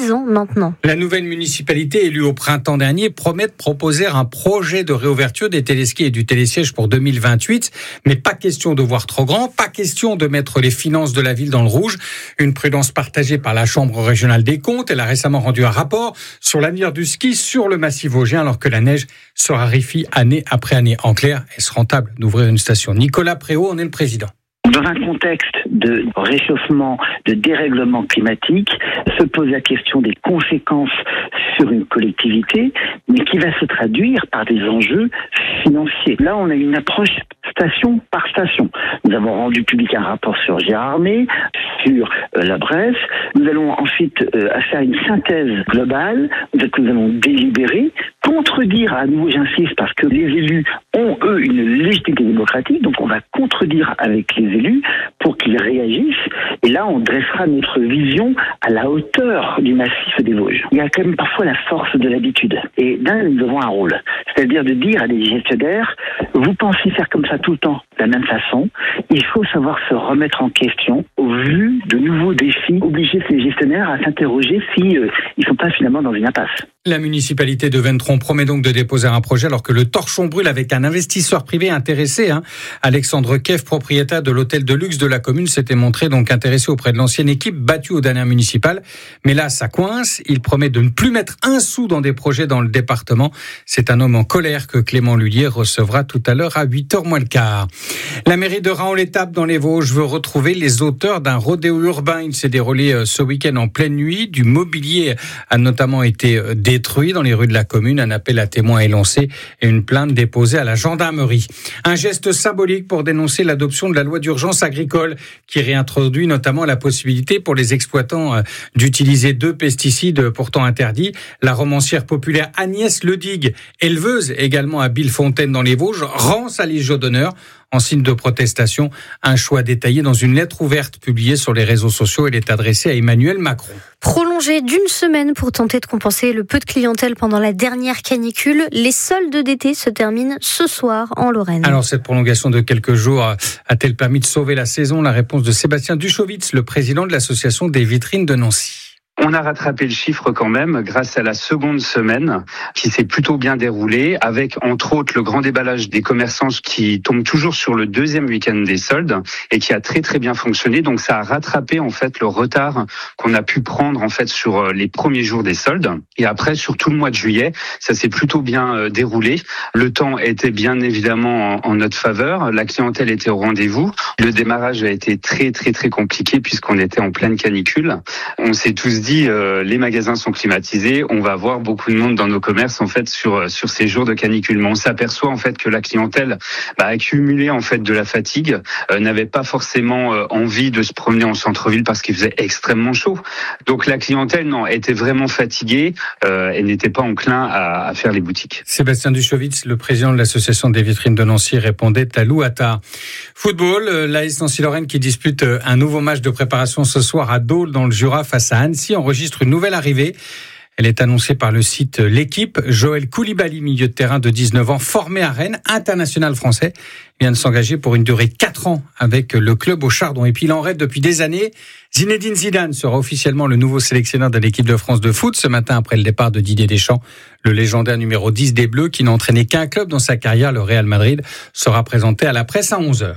6 ans maintenant. La nouvelle municipalité élue au printemps dernier promet de proposer un projet de réouverture des téléskis et du télésiège pour 2028. Mais pas question de voir trop grand, pas question de mettre les finances de la ville dans le rouge. Une prudence partagée par la Chambre régionale des comptes. Elle a récemment rendu un rapport sur l'avenir du ski sur le massif vosgien alors que la neige se raréfie année après année. En clair, est-ce rentable d'ouvrir une station ? Nicolas Préau en est le président. Dans un contexte de réchauffement, de dérèglement climatique, se pose la question des conséquences sur une collectivité, mais qui va se traduire par des enjeux financiers. Là, on a une approche station par station. Nous avons rendu public un rapport sur Gérardmer, sur la Bresse. Nous allons ensuite faire une synthèse globale que nous allons délibérer, contredire, à nouveau j'insiste, parce que les élus ont, eux, une légitimité démocratique, donc on va contredire avec les élus pour qu'ils réagissent, et là on dressera notre vision à la hauteur du massif des Vosges. Il y a quand même parfois la force de l'habitude, et là nous avons un rôle, c'est-à-dire de dire à des gestionnaires, vous pensez faire comme ça tout le temps, de la même façon, il faut savoir se remettre en question au vu de nouveaux défis, obliger ces gestionnaires à s'interroger si ils sont pas finalement dans une impasse. La municipalité de Ventron promet donc de déposer un projet alors que le torchon brûle avec un investisseur privé intéressé. Alexandre Keff, propriétaire de l'hôtel de luxe de la commune, s'était montré donc intéressé auprès de l'ancienne équipe battue aux dernières municipales. Mais là, ça coince. Il promet de ne plus mettre un sou dans des projets dans le département. C'est un homme en colère que Clément Lullier recevra tout à l'heure à 8h moins le quart. La mairie de Raon-l'Étape dans les Vosges veut retrouver les auteurs d'un rodéo urbain. Il s'est déroulé ce week-end en pleine nuit. Du mobilier a notamment été détruit dans les rues de la commune. Un appel à témoins est lancé et une plainte déposée à la gendarmerie. Un geste symbolique pour dénoncer l'adoption de la loi d'urgence agricole qui réintroduit notamment la possibilité pour les exploitants d'utiliser 2 pesticides pourtant interdits. La romancière populaire Agnès Ledigue, éleveuse également à Billefontaine dans les Vosges, rend sa Légion d'honneur. En signe de protestation, un choix détaillé dans une lettre ouverte publiée sur les réseaux sociaux. Elle est adressée à Emmanuel Macron. Prolongé d'une semaine pour tenter de compenser le peu de clientèle pendant la dernière canicule, les soldes d'été se terminent ce soir en Lorraine. Alors cette prolongation de quelques jours a-t-elle permis de sauver la saison ? La réponse de Sébastien Duchowitz, le président de l'association des vitrines de Nancy. On a rattrapé le chiffre quand même grâce à la seconde semaine qui s'est plutôt bien déroulée avec entre autres le grand déballage des commerçants qui tombe toujours sur le deuxième week-end des soldes et qui a très très bien fonctionné. Donc ça a rattrapé en fait le retard qu'on a pu prendre en fait sur les premiers jours des soldes. Et après sur tout le mois de juillet, ça s'est plutôt bien déroulé. Le temps était bien évidemment en notre faveur. La clientèle était au rendez-vous. Le démarrage a été très très très compliqué puisqu'on était en pleine canicule. On s'est tous dit les magasins sont climatisés, on va avoir beaucoup de monde dans nos commerces en fait sur ces jours de canicule. Mais on s'aperçoit en fait que la clientèle accumulée en fait de la fatigue n'avait pas forcément envie de se promener en centre-ville parce qu'il faisait extrêmement chaud. Donc la clientèle était vraiment fatiguée et n'était pas enclin à faire les boutiques. Sébastien Duchowitz, le président de l'association des vitrines de Nancy, répondait à Lou Attard. Football, l'AS Nancy-Lorraine qui dispute un nouveau match de préparation ce soir à Dole dans le Jura face à Annecy enregistre une nouvelle arrivée. Elle est annoncée par le site L'Équipe. Joël Koulibaly, milieu de terrain de 19 ans, formé à Rennes, international français, vient de s'engager pour une durée de 4 ans avec le club au Chardon. Et puis il en rêve depuis des années. Zinedine Zidane sera officiellement le nouveau sélectionneur de l'équipe de France de foot ce matin après le départ de Didier Deschamps. Le légendaire numéro 10 des Bleus, qui n'a entraîné qu'un club dans sa carrière, le Real Madrid, sera présenté à la presse à 11h.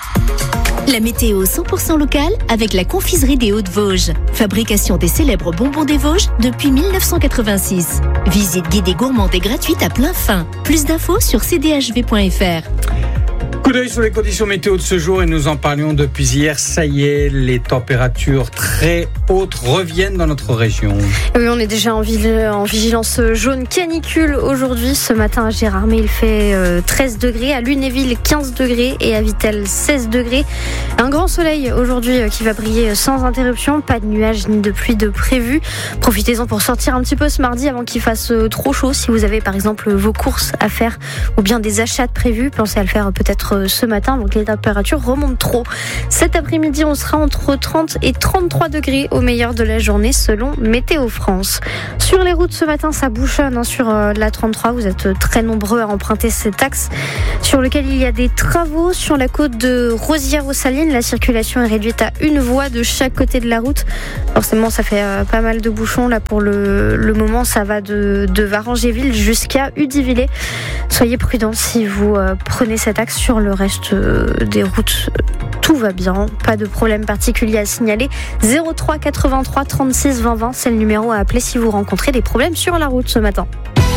La météo 100% locale avec la confiserie des Hauts-de-Vosges. Fabrication des célèbres bonbons des Vosges depuis 1986. Visite guidée gourmande et gratuite à plein fin. Plus d'infos sur cdhv.fr. Coup d'œil sur les conditions météo de ce jour et nous en parlions depuis hier. Ça y est, les températures très hautes reviennent dans notre région. Oui, on est déjà en vigilance jaune canicule aujourd'hui. Ce matin à Gérardmer, il fait 13 degrés. À Lunéville, 15 degrés. Et à Vittel, 16 degrés. Un grand soleil aujourd'hui qui va briller sans interruption. Pas de nuages ni de pluie de prévu. Profitez-en pour sortir un petit peu ce mardi avant qu'il fasse trop chaud. Si vous avez par exemple vos courses à faire ou bien des achats de prévus, pensez à le faire peut-être ce matin avant que les températures remontent trop. Cet après-midi, on sera entre 30 et 33 degrés au meilleur de la journée selon Météo France. Sur les routes ce matin, ça bouchonne sur la 33. Vous êtes très nombreux à emprunter cet axe sur lequel il y a des travaux. Sur la côte de Rosières-aux-Salines, la circulation est réduite à une voie de chaque côté de la route. Forcément, ça fait pas mal de bouchons. Là, pour le moment, ça va de Varangéville jusqu'à Udivillers. Soyez prudents si vous prenez cet axe. Sur le reste des routes, tout va bien. Pas de problème particulier à signaler. 03 83 36 20 20, c'est le numéro à appeler si vous rencontrez des problèmes sur la route ce matin.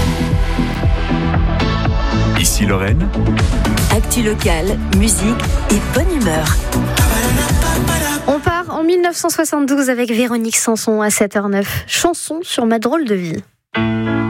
Ici Lorraine. Actu locale, musique et bonne humeur. On part en 1972 avec Véronique Sanson à 7h09. Chanson sur ma drôle de vie.